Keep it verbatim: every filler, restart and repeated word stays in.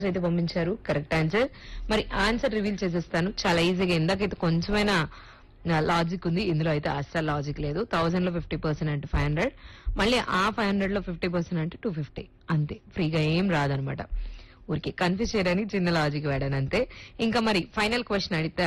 అయితే పంపించారు correct answer. మరి ఆన్సర్ రివీల్ చేసేస్తాను చాలా ఈజీగా. ఇందాకైతే కొంచెమైనా లాజిక్ ఉంది, ఇందులో అయితే అస్సలు లాజిక్ లేదు. థౌసండ్ లో ఫిఫ్టీ పర్సెంట్ అంటే ఫైవ్ హండ్రెడ్, మళ్ళీ ఆ ఫైవ్ హండ్రెడ్ లో ఫిఫ్టీ పర్సెంట్ అంటే టూ ఫిఫ్టీ, అంతే. ఫ్రీగా ఏం రాదనమాట. ఊరికి కన్ఫ్యూజ్ చేయడానికి చిన్న లాజిక్ వాడాను అంతే. ఇంకా మరి ఫైనల్ క్వశ్చన్ అడిగితే